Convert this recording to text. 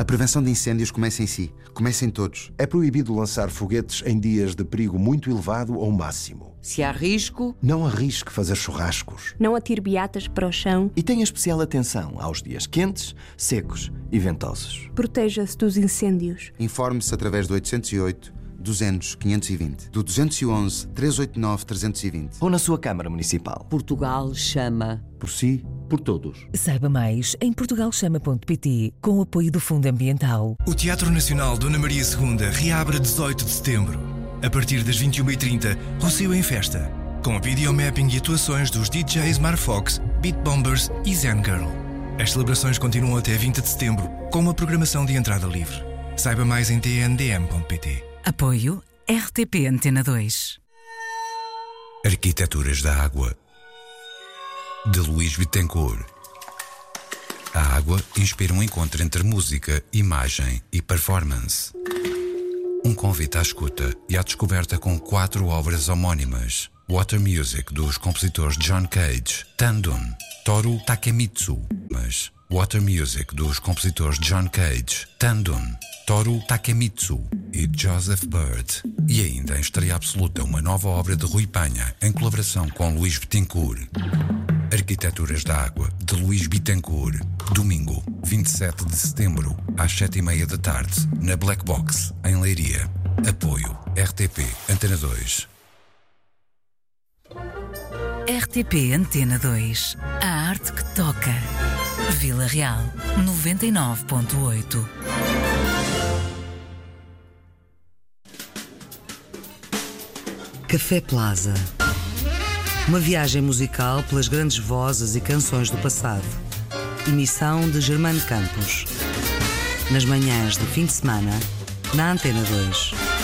A prevenção de incêndios começa em si. Começa em todos. É proibido lançar foguetes em dias de perigo muito elevado ou máximo. Se há risco, não arrisque fazer churrascos. Não atire beatas para o chão. E tenha especial atenção aos dias quentes, secos e ventosos. Proteja-se dos incêndios. Informe-se através do 808 200 520, do 211 389 320. Ou na sua Câmara Municipal. Portugal chama. Por si, por todos. Saiba mais em portugalchama.pt, com o apoio do Fundo Ambiental. O Teatro Nacional Dona Maria II reabre a 18 de setembro. A partir das 21h30, Rossio em Festa, com videomapping e atuações dos DJs Marfox, Beat Bombers e Zen Girl. As celebrações continuam até 20 de setembro, com uma programação de entrada livre. Saiba mais em tndm.pt. Apoio RTP Antena 2. Arquiteturas da Água, de Luís Bittencourt. A água inspira um encontro entre música, imagem e performance. Um convite à escuta e à descoberta com 4 obras homónimas. Water Music, dos compositores John Cage, Tandun, Toru Takemitsu. Water Music, dos compositores John Cage, Tandun, Toru Takemitsu e Joseph Bird. E ainda em estreia absoluta uma nova obra de Rui Panha, em colaboração com Luís Bittencourt. Arquiteturas da Água, de Luís Bittencourt. Domingo, 27 de setembro, às 7h30 da tarde, na Black Box, em Leiria. Apoio RTP Antena 2. RTP Antena 2. A arte que toca. Vila Real 99.8. Café Plaza. Uma viagem musical pelas grandes vozes e canções do passado. Emissão de Germano Campos. Nas manhãs de fim de semana, na Antena 2.